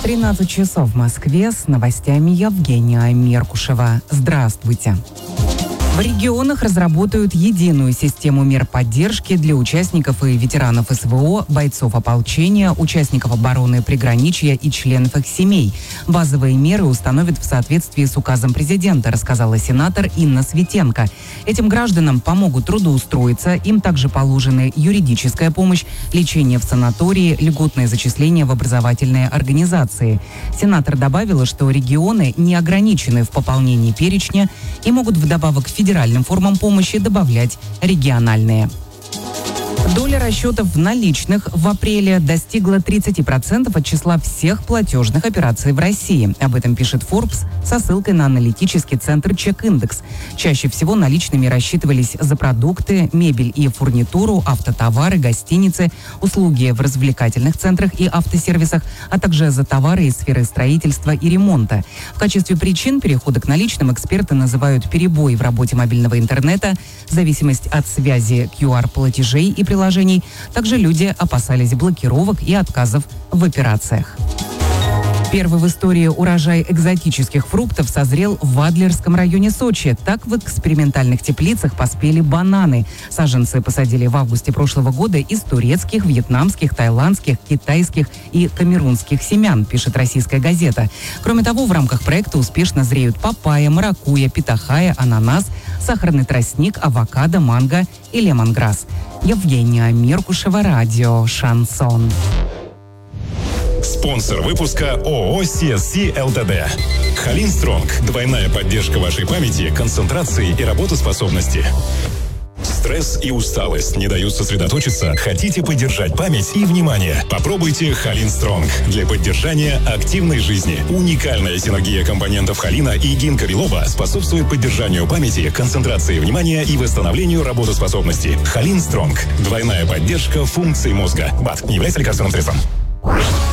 13 часов в Москве. С новостями Евгения Меркушева. Здравствуйте. В регионах разработают единую систему мер поддержки для участников и ветеранов СВО, бойцов ополчения, участников обороны приграничья и членов их семей. Базовые меры установят в соответствии с указом президента, рассказала сенатор Инна Светенко. Этим гражданам помогут трудоустроиться, им также положены юридическая помощь, лечение в санатории, льготное зачисление в образовательные организации. Сенатор добавила, что регионы не ограничены в пополнении перечня и могут вдобавок к федеральным формам помощи добавлять региональные. Доля расчетов в наличных в апреле достигла 30% от числа всех платежных операций в России. Об этом пишет Forbes со ссылкой на аналитический центр Чек-Индекс. Чаще всего наличными рассчитывались за продукты, мебель и фурнитуру, автотовары, гостиницы, услуги в развлекательных центрах и автосервисах, а также за товары из сферы строительства и ремонта. В качестве причин перехода к наличным эксперты называют перебой в работе мобильного интернета, зависимость от связи QR-платежей и приложений. Также люди опасались блокировок и отказов в операциях. Первый в истории урожай экзотических фруктов созрел в Адлерском районе Сочи. Так в экспериментальных теплицах поспели бананы. Саженцы посадили в августе прошлого года из турецких, вьетнамских, таиландских, китайских и камерунских семян, пишет «Российская газета». Кроме того, в рамках проекта успешно зреют папайя, маракуйя, питахайя, ананас, сахарный тростник, авокадо, манго и лемонграсс. Евгения Меркушева, радио «Шансон». Спонсор выпуска ООО CSC ЛТД. Халин Стронг. Двойная поддержка вашей памяти, концентрации и работоспособности. Стресс и усталость не дают сосредоточиться? Хотите поддержать память и внимание? Попробуйте Халин Стронг для поддержания активной жизни. Уникальная синергия компонентов холина и гинка билоба способствует поддержанию памяти, концентрации внимания и восстановлению работоспособности. Халин Стронг. Двойная поддержка функций мозга. БАД не является лекарственным средством.